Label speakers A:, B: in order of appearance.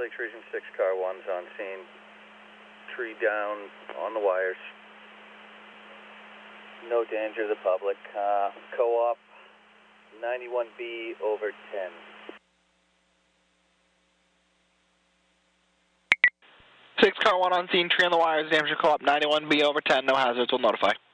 A: Lakes Region 6, car 1's on scene. Tree down on the wires. No danger to the public. Co-op 91B over 10.
B: 6, car 1 on scene, tree on the wires, damage to co-op 91B over 10, no hazards, we'll notify.